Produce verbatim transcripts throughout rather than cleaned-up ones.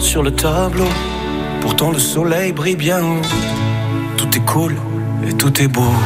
sur le tableau. Pourtant le soleil brille bien haut. Tout est cool et tout est beau.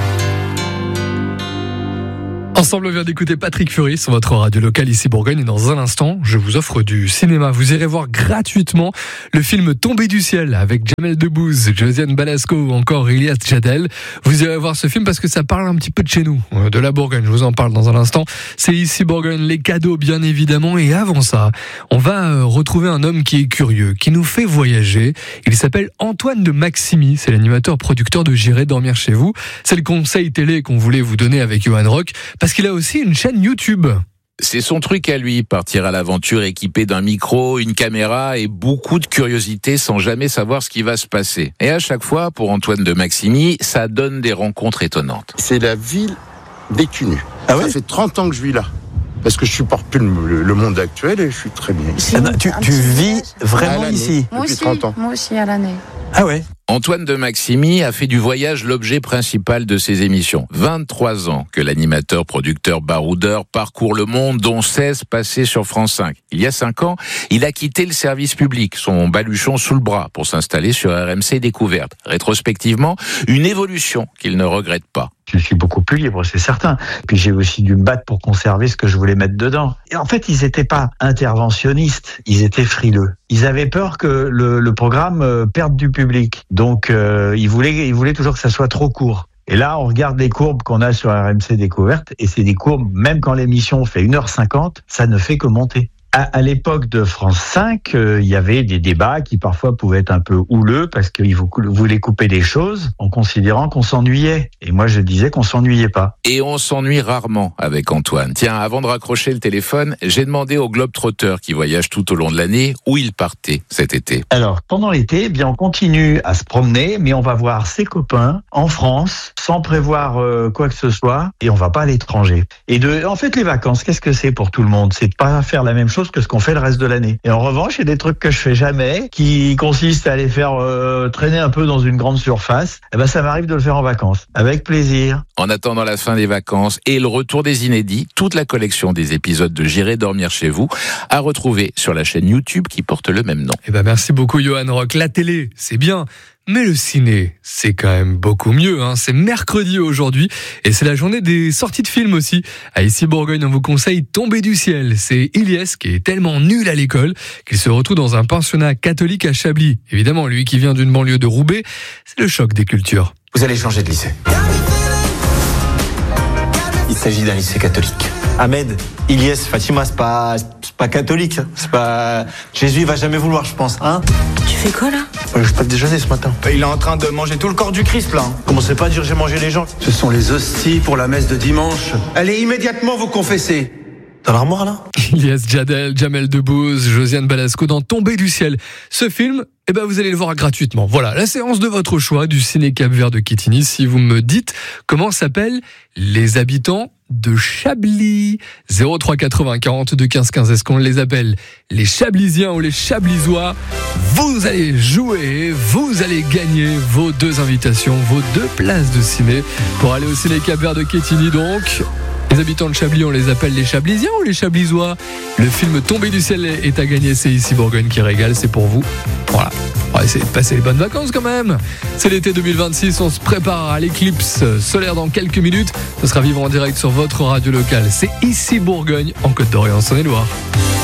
Ensemble, on vient d'écouter Patrick Fury sur votre radio locale ici Bourgogne. Et dans un instant, je vous offre du cinéma. Vous irez voir gratuitement le film Tombé du ciel avec Jamel Debbouze, Josiane Balasco ou encore Ilyes Jadel. Vous irez voir ce film parce que ça parle un petit peu de chez nous, de la Bourgogne. Je vous en parle dans un instant. C'est ici Bourgogne, les cadeaux bien évidemment. Et avant ça, on va retrouver un homme qui est curieux, qui nous fait voyager. Il s'appelle Antoine de Maximi. C'est l'animateur producteur de J'irai dormir chez vous. C'est le conseil télé qu'on voulait vous donner avec Johan Rock. Parce qu'il a aussi une chaîne YouTube. C'est son truc à lui, partir à l'aventure équipé d'un micro, une caméra et beaucoup de curiosité sans jamais savoir ce qui va se passer. Et à chaque fois, pour Antoine de Maximi, ça donne des rencontres étonnantes. C'est la ville Béthune. Ah ouais ? Ça fait trente ans que je vis là. Parce que je supporte plus le, le monde actuel et je suis très bien ici. Ah non, tu, tu vis vraiment ici Moi depuis aussi, trente ans. moi aussi à l'année. Ah ouais. Antoine de Maximi a fait du voyage l'objet principal de ses émissions. vingt-trois ans que l'animateur, producteur, baroudeur parcourt le monde, dont seize passés sur France cinq. Il y a cinq ans, il a quitté le service public, son baluchon sous le bras, pour s'installer sur R M C Découverte. Rétrospectivement, une évolution qu'il ne regrette pas. Je suis beaucoup plus libre, c'est certain. Puis j'ai aussi dû me battre pour conserver ce que je voulais mettre dedans. Et en fait, ils n'étaient pas interventionnistes, ils étaient frileux. Ils avaient peur que le, le programme euh, perde du public. Donc, euh, ils voulaient, ils voulaient toujours que ça soit trop court. Et là, on regarde les courbes qu'on a sur R M C Découverte, et c'est des courbes, même quand l'émission fait une heure cinquante, ça ne fait que monter. À, à l'époque de France cinq, euh, il y avait des débats qui parfois pouvaient être un peu houleux parce qu'ils voulaient couper des choses en considérant qu'on s'ennuyait. Et moi, je disais qu'on s'ennuyait pas. Et on s'ennuie rarement avec Antoine. Tiens, avant de raccrocher le téléphone, j'ai demandé au globe-trotteur qui voyage tout au long de l'année où il partait cet été. Alors, pendant l'été, eh bien, on continue à se promener, mais on va voir ses copains en France sans prévoir euh, quoi que ce soit et on va pas à l'étranger. Et de, en fait, les vacances, qu'est-ce que c'est pour tout le monde ? C'est de pas faire la même chose que ce qu'on fait le reste de l'année. Et en revanche, il y a des trucs que je fais jamais, qui consistent à aller faire euh, traîner un peu dans une grande surface. Et ben, ça m'arrive de le faire en vacances, avec plaisir. En attendant la fin des vacances et le retour des inédits, toute la collection des épisodes de J'irai dormir chez vous à retrouver sur la chaîne YouTube qui porte le même nom. Eh ben merci beaucoup Johan Rock. La télé, c'est bien. Mais le ciné, c'est quand même beaucoup mieux, hein. C'est mercredi aujourd'hui et c'est la journée des sorties de films aussi. À Ici Bourgogne, on vous conseille Tombé du ciel. C'est Ilyes qui est tellement nul à l'école qu'il se retrouve dans un pensionnat catholique à Chablis. Évidemment, lui qui vient d'une banlieue de Roubaix, c'est le choc des cultures. Vous allez changer de lycée. Il s'agit d'un lycée catholique. Ahmed, Ilyes, Fatima, c'est pas, c'est pas catholique. C'est pas. Jésus il va jamais vouloir, je pense, hein. Tu fais quoi là ? Je n'ai pas déjeuner ce matin. Il est en train de manger tout le corps du Christ là. Commencez pas à dire j'ai mangé les gens. Ce sont les hosties pour la messe de dimanche. Allez immédiatement vous confesser. Dans l'armoire là ? Ilyes Jadel, Jamel Debbouze, Josiane Balasco dans Tombé du ciel. Ce film, eh ben vous allez le voir gratuitement. Voilà, la séance de votre choix du Ciné Cap-Vert de Quetigny. Si vous me dites comment s'appellent les habitants de Chablis. zéro trois quatre-vingts quarante-deux quinze quinze. Est-ce qu'on les appelle les Chablisiens ou les Chablisois ? Vous allez jouer, vous allez gagner vos deux invitations, vos deux places de ciné pour aller au Ciné Cap-Vert de Quetigny donc. Les habitants de Chablis, on les appelle les Chablisiens ou les Chablisois ? Le film Tombé du ciel est à gagner, c'est ici Bourgogne qui régale, c'est pour vous. Voilà, on va essayer de passer les bonnes vacances quand même. C'est l'été deux mille vingt-six, on se prépare à l'éclipse solaire dans quelques minutes. Ce sera vivre en direct sur votre radio locale. C'est ici Bourgogne, en Côte d'Or et en Saône-et-Loire.